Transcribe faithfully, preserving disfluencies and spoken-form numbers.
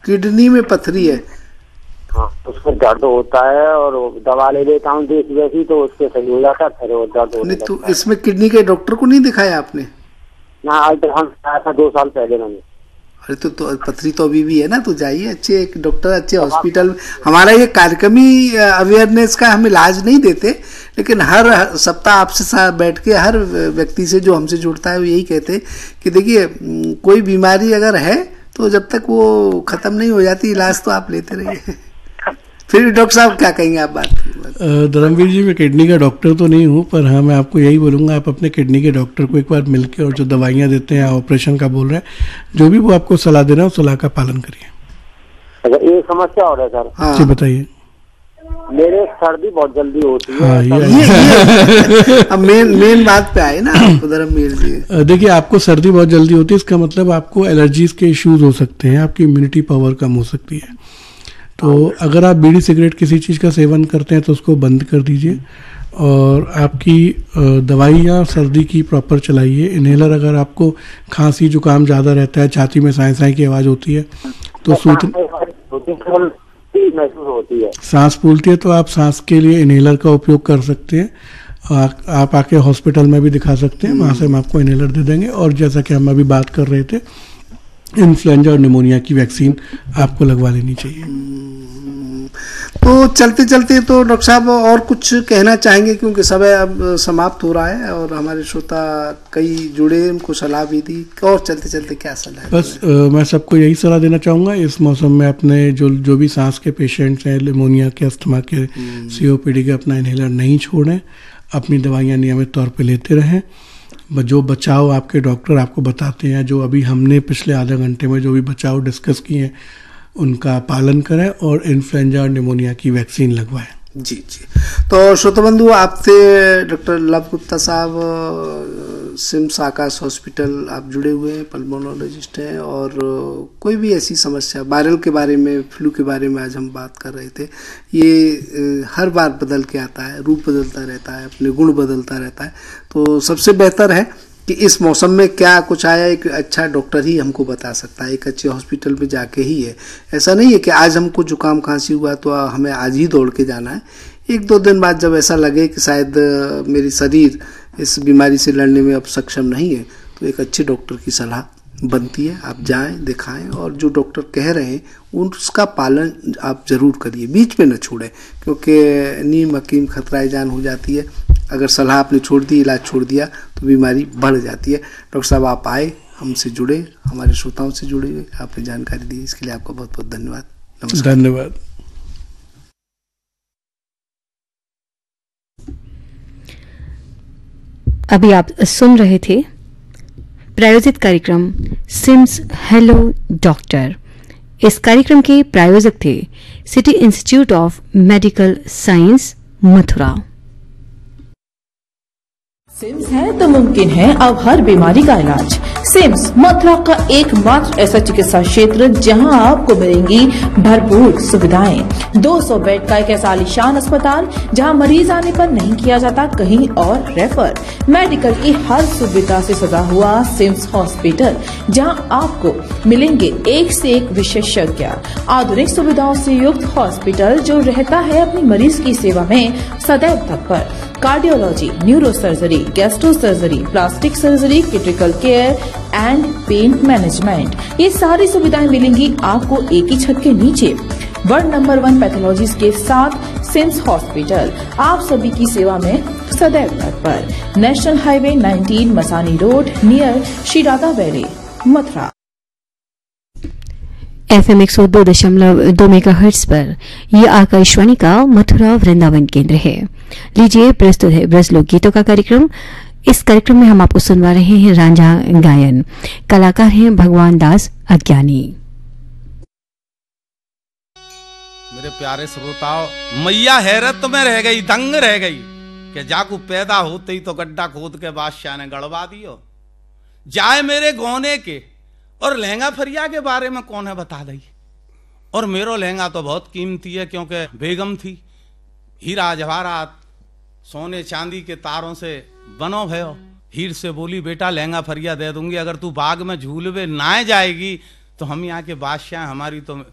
Kidney में पथरी है। हाँ, उसमें दर्द होता है और दवा ले लेता हूँ देख वैसी तो उससे सही हो जाता है, फिर वो दर्द होने नहीं तो इसमें किडनी के डॉक्टर को नहीं दिखाया आपने? ना, अल्ट्रासाउंड कराया था दो साल पहले मैंने। अरे तो, तो पथरी तो अभी भी है ना, तो जाइए अच्छे एक डॉक्टर, अच्छे हॉस्पिटल। हमारा ये कार्यक्रम ही अवेयरनेस का, हम इलाज नहीं देते, लेकिन हर सप्ताह आपसे साथ बैठ के हर व्यक्ति से जो हमसे जुड़ता है वो यही कहते हैं कि देखिए कोई बीमारी अगर है तो जब तक वो खत्म नहीं हो जाती इलाज तो आप लेते रहिए। फिर डॉक्टर साहब क्या कहेंगे आप बात? धर्मवीर जी, मैं किडनी का डॉक्टर तो नहीं हूँ, पर हाँ मैं आपको यही बोलूँगा, आप अपने किडनी के डॉक्टर को एक बार मिलके और जो दवाइयाँ देते हैं, ऑपरेशन का बोल रहे हैं, जो भी वो आपको सलाह दे रहे हैं उस सलाह का पालन करिए। अच्छा, ये समस्या हो रहा है सर। हाँ। जी बताइए। मेरे सर्दी बहुत जल्दी होती है। हाँ, ये, ये, ये अब मेन मेन बात पे आए ना धर्मवीर जी। देखिए, आपको सर्दी बहुत जल्दी होती है, इसका मतलब आपको एलर्जीज के इश्यूज हो सकते हैं, आपकी इम्यूनिटी पावर कम हो सकती है। तो अगर आप बीड़ी सिगरेट किसी चीज़ का सेवन करते हैं तो उसको बंद कर दीजिए, और आपकी दवाइयाँ सर्दी की प्रॉपर चलाइए। इनहेलर, अगर आपको खांसी जुकाम ज़्यादा रहता है, छाती में साए साए की आवाज़ होती है तो सूत महसूस होती है, सांस फूलती है, तो आप सांस के लिए इनहेलर का उपयोग कर सकते हैं। आ, आप आके हॉस्पिटल में भी दिखा सकते हैं, वहाँ से हम आपको इनहेलर दे देंगे। और जैसा कि हम अभी बात कर रहे थे, इन्फ्लुएंजा और निमोनिया की वैक्सीन आपको लगवा लेनी चाहिए। तो चलते चलते तो डॉक्टर साहब और कुछ कहना चाहेंगे, क्योंकि समय अब समाप्त हो रहा है और हमारे श्रोता कई जुड़े, उनको सलाह भी दी, और चलते चलते क्या सलाह है? बस आ, मैं सबको यही सलाह देना चाहूँगा, इस मौसम में अपने जो जो भी सांस के पेशेंट्स हैं, निमोनिया के, अस्थमा के, सीओपीडी के, अपना इनहेलर नहीं छोड़ें, अपनी दवाइयाँ नियमित तौर पर लेते रहें। जो बचाव आपके डॉक्टर आपको बताते हैं, जो अभी हमने पिछले आधा घंटे में जो भी बचाव डिस्कस किए हैं, उनका पालन करें और इन्फ्लुएंजा और निमोनिया की वैक्सीन लगवाएं। जी जी। तो श्रोता बंधु, आपसे डॉक्टर लव गुप्ता साहब, सिम्स आकाश हॉस्पिटल आप जुड़े हुए हैं, पल्मोनोलॉजिस्ट हैं, और कोई भी ऐसी समस्या, वायरल के बारे में, फ्लू के बारे में आज हम बात कर रहे थे, ये हर बार बदल के आता है, रूप बदलता रहता है, अपने गुण बदलता रहता है। तो सबसे बेहतर है कि इस मौसम में क्या कुछ आया, एक अच्छा डॉक्टर ही हमको बता सकता है, एक अच्छे हॉस्पिटल में जाके ही है। ऐसा नहीं है कि आज हमको जुकाम खांसी हुआ तो हमें आज ही दौड़ के जाना है। एक दो दिन बाद जब ऐसा लगे कि शायद मेरी शरीर इस बीमारी से लड़ने में अब सक्षम नहीं है, तो एक अच्छे डॉक्टर की सलाह बनती है, आप जाएं, दिखाएं, और जो डॉक्टर कह रहे हैं उसका पालन आप जरूर करिए, बीच में न छोड़ें, क्योंकि नीम हकीम खतराए जान हो जाती है। अगर सलाह आपने छोड़ दी, इलाज छोड़ दिया, तो बीमारी बढ़ जाती है। डॉक्टर साहब, आप आए, हमसे जुड़े, हमारे श्रोताओं से जुड़े हुए, आपने जानकारी दी, इसके लिए आपका बहुत बहुत धन्यवाद। नमस्कार। धन्यवाद। अभी आप सुन रहे थे प्रायोजित कार्यक्रम सिम्स हेलो डॉक्टर। इस कार्यक्रम के प्रायोजक थे city institute of medical science, Mathura. CIMS है तो मुमकिन है अब हर बीमारी का इलाज। सिम्स मथुरा का एकमात्र ऐसा चिकित्सा क्षेत्र जहां आपको मिलेंगी भरपूर सुविधाएं। दो सौ बेड का एक ऐसा आलीशान अस्पताल जहां मरीज आने पर नहीं किया जाता कहीं और रेफर। मेडिकल की हर सुविधा से सजा हुआ सिम्स हॉस्पिटल, जहां आपको मिलेंगे एक से एक विशेषज्ञ। आधुनिक सुविधाओं से युक्त हॉस्पिटल जो रहता है अपनी मरीज की सेवा में सदैव तत्पर। Cardiology, neuro surgery, gastro surgery, plastic surgery, critical care and pain management, ये सारी सुविधाएं मिलेंगी आपको एक ही छत के नीचे। वर्ल्ड नंबर वन पैथोलॉजीज के साथ सिम्स हॉस्पिटल आप सभी की सेवा में सदैव तत्पर। National highway nineteen, Masani road, near Shri Radha valley, Mathura. F M एक सौ दो दशमलव दो मेगा हर्ट्ज पर यह आकाशवाणी का मथुरा वृंदावन केंद्र है। लीजिए, प्रस्तुत है ब्रज लोक गीतों का कार्यक्रम। इस कार्यक्रम में हम आपको सुनवा रहे हैं रांझा गायन। कलाकार हैं भगवान दास अज्ञानी। मेरे प्यारे श्रोताओ, मैया हैरत में रह गई, दंग रह गई कि जाकू पैदा होते ही तो गड्ढा खोद के बादशाह ने गड़वा दियो। जाए मेरे गौने के और लहंगा फरिया के बारे में कौन है बता दई। और मेरो लहंगा तो बहुत कीमती है, क्योंकि बेगम थी, हीरा जवाहरात सोने चांदी के तारों से बनो भयो। हीर से बोली, बेटा लहंगा फरिया दे दूंगी, अगर तू बाग में झूलवे ना जाएगी तो हम यहाँ के बादशाह, हमारी तो